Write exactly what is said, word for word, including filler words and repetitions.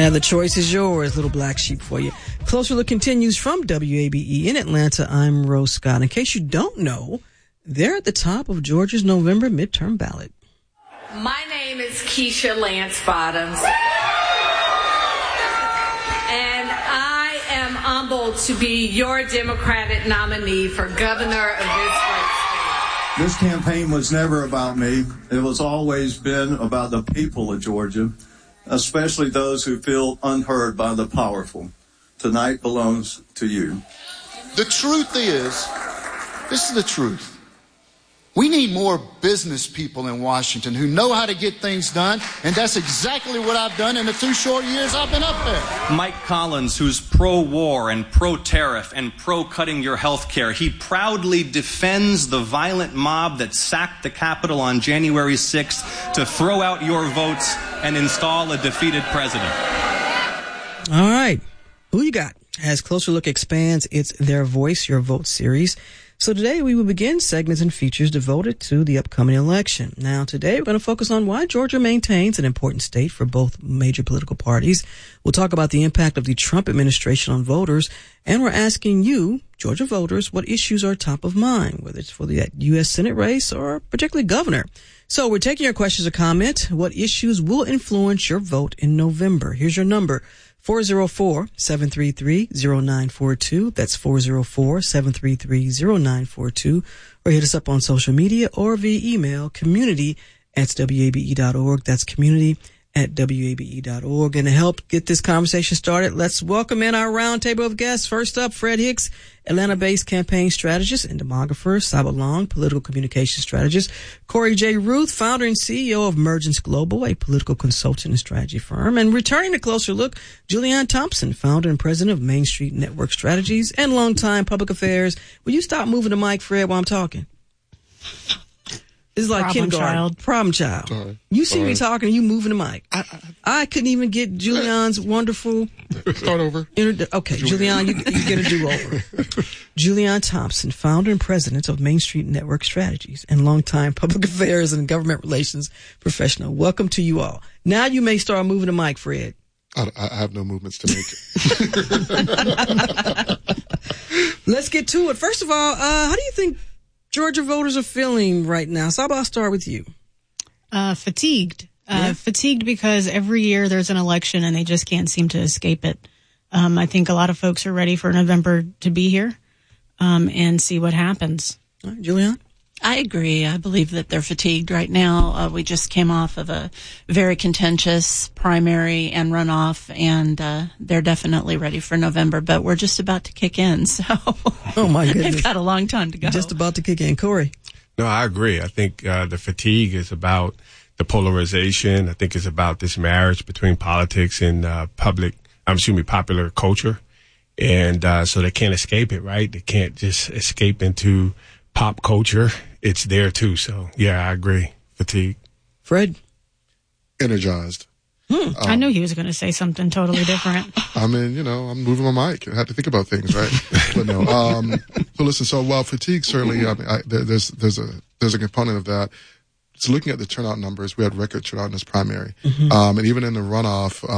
Yeah, the choice is yours, little black sheep for you. Closer Look continues from W A B E in Atlanta. I'm Rose Scott. In case you don't know, they're at the top of Georgia's November midterm ballot. My name is Keisha Lance Bottoms, and I am humbled to be your Democratic nominee for governor of this great state. This campaign was never about me. It was always been about the people of Georgia, especially those who feel unheard by the powerful. Tonight belongs to you. The truth is, this is the truth. We need more business people in Washington who know how to get things done, and that's exactly what I've done in the two short years I've been up there. Mike Collins, who's pro-war and pro-tariff and pro-cutting your health care, he proudly defends the violent mob that sacked the Capitol on January sixth to throw out your votes and install a defeated president. All right. Who you got? As Closer Look expands its Their Voice, Your Vote series. So today we will begin segments and features devoted to the upcoming election. Now today we're going to focus on why Georgia maintains an important state for both major political parties. We'll talk about the impact of the Trump administration on voters, and we're asking you, Georgia voters, what issues are top of mind, whether it's for the U S Senate race or particularly governor. So we're taking your questions or comments. What issues will influence your vote in November? Here's your number. four oh four, seven three three, oh nine four two. That's four oh four, seven three three, oh nine four two. Or hit us up on social media or via email, community at W A B E dot org. That's community at W A B E dot org. And to help get this conversation started, let's welcome in our roundtable of guests. First up, Fred Hicks, Atlanta-based campaign strategist and demographer. Saba Long, political communication strategist. Corey J. Ruth, founder and C E O of Mergence Global, a political consulting and strategy firm. And returning to Closer Look, Julianne Thompson, founder and president of Main Street Network Strategies and longtime public affairs. Will you stop moving the mic, Fred, while I'm talking? This is like Problem kindergarten. child. Problem child. Sorry. You see Sorry. me talking and you moving the mic. I, I, I couldn't even get Julianne's wonderful... Start over. Inter- okay, Julianne, you, you get a do-over. Julianne Thompson, founder and president of Main Street Network Strategies and longtime public affairs and government relations professional. Welcome to you all. Now you may start moving the mic, Fred. I, I have no movements to make. Let's get to it. First of all, uh, how do you think Georgia voters are feeling right now? Saba, I'll start with you. Uh, fatigued. Uh, Yeah. Fatigued because every year there's an election and they just can't seem to escape it. Um, I think a lot of folks are ready for November to be here um, and see what happens. All right, Julianne? I agree. I believe that they're fatigued right now. Uh, we just came off of a very contentious primary and runoff, and uh, they're definitely ready for November, but we're just about to kick in, so Oh, my goodness. they've got a long time to go. Just about to kick in. Corey? No, I agree. I think uh, the fatigue is about the polarization. I think it's about this marriage between politics and uh, public, I'm assuming popular culture. And uh, so they can't escape it, right? They can't just escape into pop culture. It's there too. So, yeah, I agree. Fatigue. Fred? Energized. Hmm. Um, I knew he was going to say something totally different. I mean, you know, I'm moving my mic. I have to think about things, right? But no. Um, so listen, so while fatigue certainly, I mean, I, there, there's, there's a, there's a component of that. So looking at the turnout numbers, we had record turnout in this primary. Mm-hmm. Um, and even in the runoff,